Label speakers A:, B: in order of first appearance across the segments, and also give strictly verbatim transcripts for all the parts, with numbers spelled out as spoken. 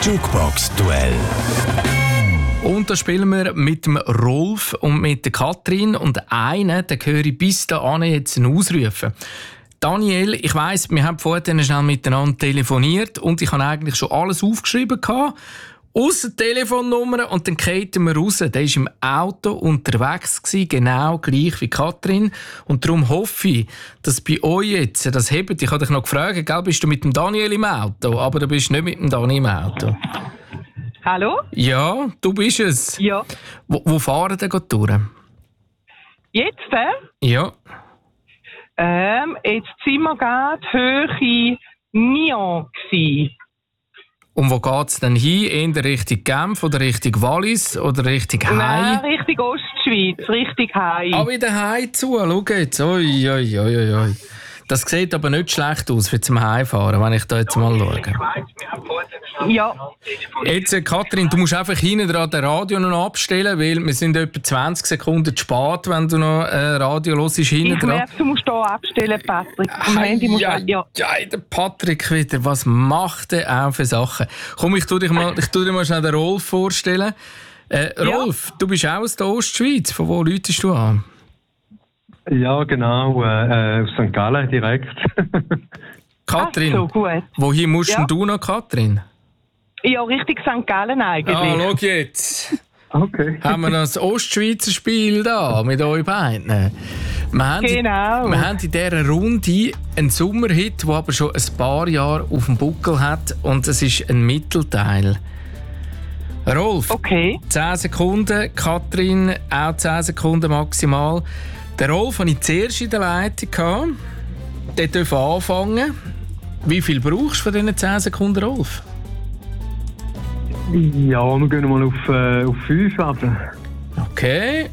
A: Jukebox-Duell.
B: Und da spielen wir mit dem Rolf und mit der Katrin. Und einen, den höre ich bis dahin jetzt ausrufen. Daniel, ich weiss, wir haben vorhin schnell miteinander telefoniert und ich habe eigentlich schon alles aufgeschrieben gehabt, ausser die Telefonnummer, und dann gehen wir raus. Der war im Auto unterwegs gewesen, genau gleich wie Katrin. Und darum hoffe ich, dass bei euch jetzt das hebt. Ich habe dich noch gefragt, gell, bist du mit dem Daniel im Auto? Aber du bist nicht mit dem Dani im Auto.
C: Hallo?
B: Ja, du bist es.
C: Ja.
B: Wo, wo fahren ihr gerade durch?
C: Jetzt, äh?
B: Ja.
C: Ähm, jetzt sind wir gerade Höhe Nyon gsi.
B: Und wo geht es denn hin? Eher Richtung Genf oder Richtung Wallis oder Richtung Hai?
C: Nein, Richtung Ostschweiz, Richtung Hai.
B: Ah, wieder Hai zu, schau jetzt. Oi, oi, oi, oi. Das sieht aber nicht schlecht aus für zum Heimfahren, wenn ich da jetzt mal schaue.
C: Ja.
B: Jetzt, Katrin, du musst einfach hinten dran den Radio noch abstellen, weil wir sind etwa zwanzig Sekunden zu spät, wenn du noch äh, Radio hörst, hinten
C: Ich
B: dran.
C: merke, du musst hier abstellen, Patrick. Am Handy musst
B: ja,
C: du, ja.
B: ja, der Patrick wieder. Was macht der auch für Sachen? Komm, ich tu dich mal, ich tu dir mal schnell den Rolf vorstellen. Äh, Rolf, ja. Du bist auch aus der Ostschweiz. Von wo läutest du an?
D: Ja, genau, äh, aus Sankt Gallen direkt.
B: Katrin,
C: Ach so, gut.
B: Wohin musst
C: Ja.
B: du noch, Katrin?
C: Ja, richtig Sankt Gallen eigentlich.
B: Ah, schau jetzt.
D: Okay.
B: Haben wir noch das Ostschweizer Spiel da mit euch beiden? Wir haben,
C: Genau.
B: wir haben in dieser Runde einen Sommerhit, der aber schon ein paar Jahre auf dem Buckel hat, und es ist ein Mittelteil. Rolf,
C: Okay.
B: zehn Sekunden, Katrin auch zehn Sekunden maximal. Den Rolf hatte ich zuerst in der Leitung. Der darf anfangen. Wie viel brauchst du für diese zehn Sekunden, Rolf?
D: Ja, wir gehen mal auf, äh, auf fünf. Also.
B: Okay.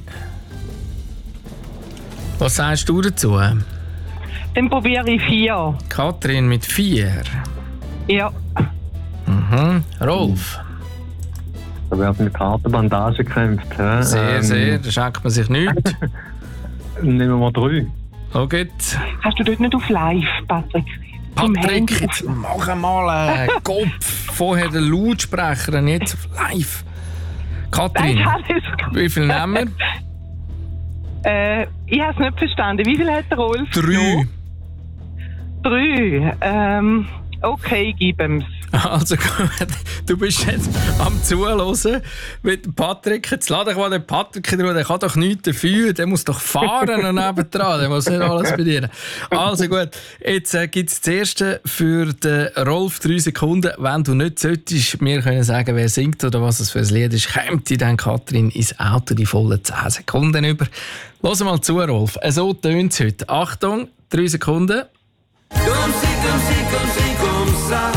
B: Was sagst du dazu?
C: Dann probiere ich vier.
B: Katrin mit vier.
C: Ja.
B: Mhm. Rolf.
D: Da wird mit harter Bandage gekämpft. He?
B: Sehr,
D: ähm,
B: sehr. Da schenkt man sich nichts.
D: Nehmen wir mal drei.
B: Okay.
C: Hast du dort nicht auf live, Patrick? Im
B: Patrick,
C: Handy.
B: jetzt mach mal einen Kopf. Vorher den Lautsprecher und jetzt auf live. Katrin,
C: Nein, alles gut.
B: wie viel nehmen wir?
C: Äh, ich habe es nicht verstanden. Wie viel hat der Rolf?
B: Drei.
C: Drei. Ähm, okay, gib ihm's.
B: Also gut, du bist jetzt am Zuhören mit dem Patrick. Jetzt lade ich mal den Patrick in Ruhe, der kann doch nichts dafür, der muss doch fahren und nebendran, der muss nicht alles bedienen. Also gut, jetzt äh, gibt es das erste für den Rolf, drei Sekunden. Wenn du nicht solltest mir können sagen, wer singt oder was es für ein Lied ist, kommt dann Katrin ins Auto die vollen zehn Sekunden über. Lass mal zu, Rolf. So tönt es heute. Achtung, drei Sekunden.
E: Comme si, comme si, comme si, comme ça.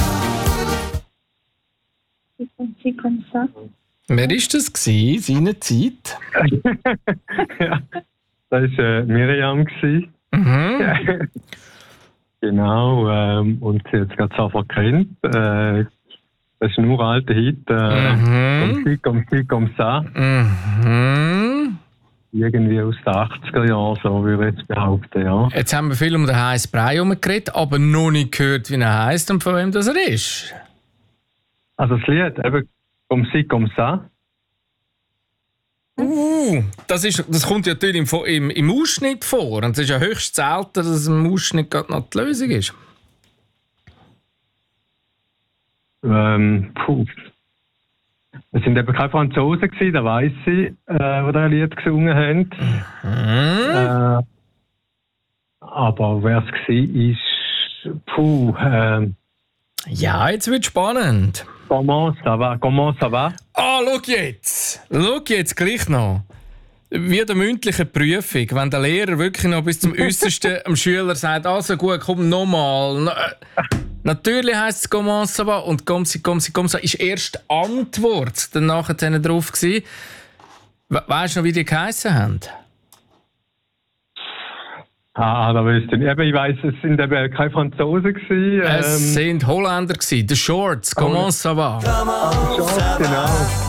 F: C'est comme ça.
B: Wer war das gewesen, seine Zeit?
D: Ja, das war äh, Miriam.
B: Mhm.
D: Genau, ähm, und sie hat es gerade sofort gekannt. Äh, das ist ein uralter Hit. Äh,
B: Mhm.
D: Comme si, comme si, comme ça.
B: Mhm.
D: Irgendwie aus den achtziger Jahren, so würde ich jetzt behaupten, ja.
B: Jetzt haben wir viel um den heißen Brei herum geredet, aber noch nicht gehört, wie er heisst und von wem das er ist.
D: Also das Lied, eben «Comme si, comme ça».
B: Uh, das, ist, das kommt ja natürlich im, im, im Ausschnitt vor. Und es ist ja höchst selten, dass es im Ausschnitt gerade noch die Lösung ist.
D: Ähm, puh. Es sind eben keine Franzosen gewesen, das weiss ich, äh, die das Lied gesungen haben.
B: Mhm.
D: Äh, aber wer es war, ist... Puh, ähm...
B: Ja, jetzt wird es spannend.
D: Comment ça va? Comment ça va?
B: Ah, schau jetzt! Schau jetzt gleich noch. Wie der mündlichen Prüfung, wenn der Lehrer wirklich noch bis zum Äußersten dem Schüler sagt, also gut, komm nochmal. Na, natürlich heisst es «Comment ça va» und «Comme si, comme si, comme ça» ist erst die Antwort dann nachher drauf gewesen. We- Weisst du noch, wie die geheissen haben?
D: Ah, da wüsste ich. Eben, ich weiss, es sind eben keine Franzosen gewesen. Ähm,
B: Es sind Holländer gewesen. The Shorts, «Comment ça va».
D: schon, genau.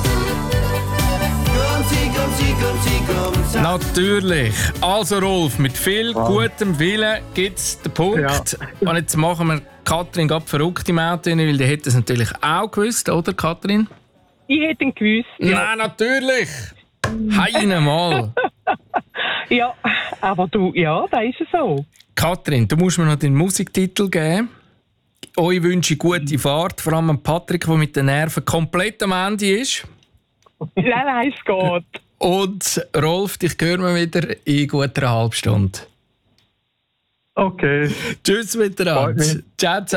E: Comme si, comme si, comme si, comme ça.
B: Natürlich. Also Rolf, mit viel gutem Willen gibt es den Punkt. Und jetzt machen wir Katrin geht verrückt im Auto, weil die hätte es natürlich auch gewusst, oder Katrin?
C: Ich hätte ihn gewusst. Ja.
B: Nein, natürlich! Heine mal!
C: Ja, aber du, ja, da ist es so.
B: Katrin, du musst mir noch den Musiktitel geben. Euch wünsche ich gute Fahrt, vor allem Patrick, der mit den Nerven komplett am Ende ist.
C: Nein, nein, es geht.
B: Und Rolf, dich hören wir wieder in gut einer halben Stunde.
D: Okay.
B: Tschüss miteinander. Ciao, ciao.